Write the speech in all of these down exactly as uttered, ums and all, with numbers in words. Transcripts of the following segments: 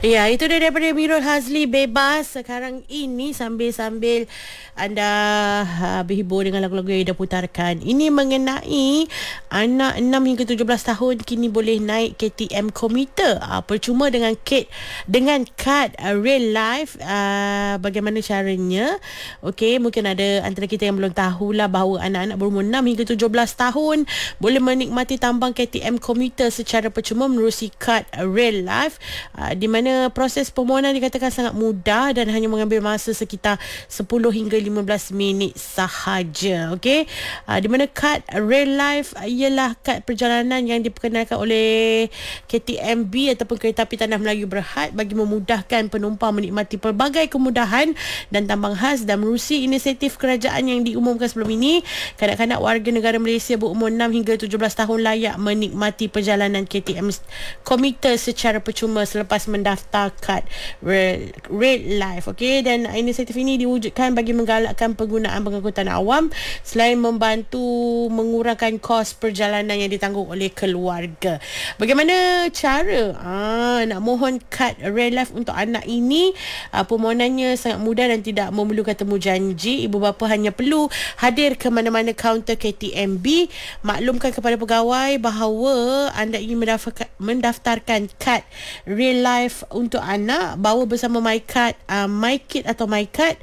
Ya, itu dia daripada Mirul Hazli, Bebas. Sekarang ini sambil-sambil anda uh, berhibur dengan lagu-lagu yang ida putarkan. Ini mengenai anak enam hingga tujuh belas tahun kini boleh naik K T M komuter. Uh, percuma dengan kad dengan kad uh, real life. Uh, bagaimana caranya? Okey, mungkin ada antara kita yang belum tahulah bahawa anak-anak berumur enam hingga tujuh belas tahun boleh menikmati tambang K T M komuter secara percuma menerusi kad uh, real life. Uh, di mana proses permohonan dikatakan sangat mudah dan hanya mengambil masa sekitar sepuluh hingga lima belas minit sahaja. Okey. Uh, di mana kad real life ialah kad perjalanan yang diperkenalkan oleh K T M B ataupun Kereta Api Tanah Melayu Berhad bagi memudahkan penumpang menikmati pelbagai kemudahan dan tambang khas dan menerusi inisiatif kerajaan yang diumumkan sebelum ini. Kanak-kanak warga negara Malaysia berumur enam hingga tujuh belas tahun layak menikmati perjalanan K T M komuter secara percuma selepas mendaftar kad Red, Red Life. Okey, dan inisiatif ini diwujudkan bagi menggalakkan penggunaan pengangkutan awam selain membantu mengurangkan kos perjalanan yang ditanggung oleh keluarga. Bagaimana cara ah, nak mohon kad Red Life untuk anak ini? Ah, permohonannya sangat mudah dan tidak memerlukan temu janji. Ibu bapa hanya perlu hadir ke mana-mana kaunter K T M B, maklumkan kepada pegawai bahawa anda ingin mendaftarkan, mendaftarkan kad Real Life untuk anak. Bawa bersama MyCard, uh, MyKit atau MyCard.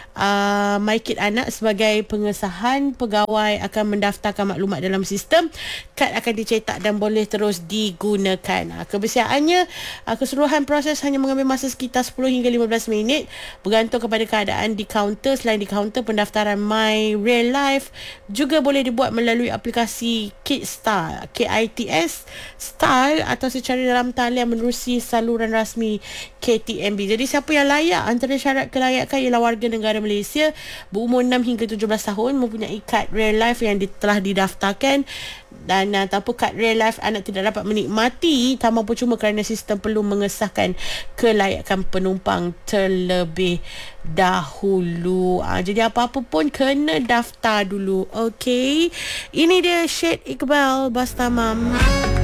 Uh, MyKit anak sebagai pengesahan. Pegawai akan mendaftarkan maklumat dalam sistem. Kad akan dicetak dan boleh terus digunakan. Uh, kebersihannya, uh, keseluruhan proses hanya mengambil masa sekitar sepuluh hingga lima belas minit bergantung kepada keadaan di kaunter. Selain di kaunter, pendaftaran My Real Life juga boleh dibuat melalui aplikasi Kit Style, K I T S Style, atau secara dalam talian menerusi saluran rasmi K T M B. Jadi siapa yang layak? Antara syarat kelayakan ialah warga negara Malaysia berumur enam hingga tujuh belas tahun, mempunyai kad Real Life yang di, telah didaftarkan, dan uh, tanpa kad Real Life anak tidak dapat menikmati tambang percuma kerana sistem perlu mengesahkan kelayakan penumpang terlebih dahulu. Uh, jadi apa-apa pun kena daftar dulu. Okey. Ini dia Syed Iqbal Bastamam.